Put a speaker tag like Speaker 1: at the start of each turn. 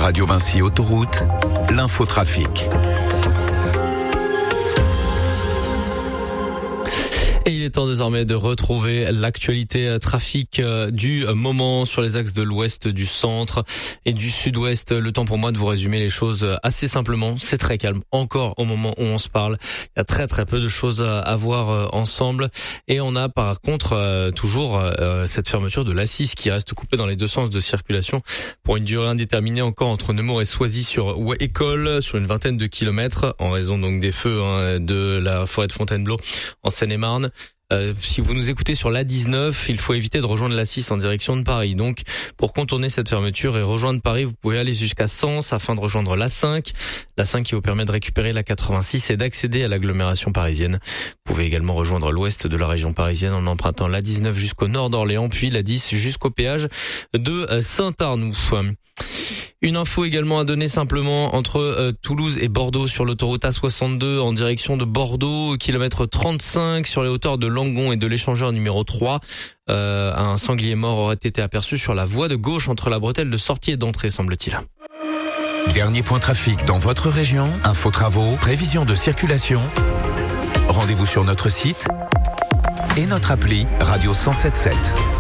Speaker 1: Radio Vinci Autoroute, l'infotrafic.
Speaker 2: Et il est temps désormais de retrouver l'actualité trafic du moment sur les axes de l'ouest, du centre et du sud-ouest. Le temps pour moi de vous résumer les choses assez simplement. C'est très calme encore au moment où on se parle. Il y a très peu de choses à voir ensemble. Et on a par contre toujours cette fermeture de l'A6 qui reste coupée dans les deux sens de circulation pour une durée indéterminée encore entre Nemours et Soisy sur École sur une vingtaine de kilomètres en raison donc des feux de la forêt de Fontainebleau en Seine-et-Marne. Si vous nous écoutez sur l'A19, il faut éviter de rejoindre l'A6 en direction de Paris. Donc, pour contourner cette fermeture et rejoindre Paris, vous pouvez aller jusqu'à Sens afin de rejoindre l'A5. L'A5 qui vous permet de récupérer la 86 et d'accéder à l'agglomération parisienne. Vous pouvez également rejoindre l'ouest de la région parisienne en empruntant l'A19 jusqu'au nord d'Orléans, puis l'A10 jusqu'au péage de Saint-Arnoux. Une info également à donner simplement entre Toulouse et Bordeaux sur l'autoroute A62 en direction de Bordeaux, kilomètre 35 sur les hauteurs de Langon et de l'échangeur numéro 3. Un sanglier mort aurait été aperçu sur la voie de gauche entre la bretelle de sortie et d'entrée, semble-t-il.
Speaker 1: Dernier point trafic dans votre région, info travaux, prévision de circulation. Rendez-vous sur notre site et notre appli Radio 107.7.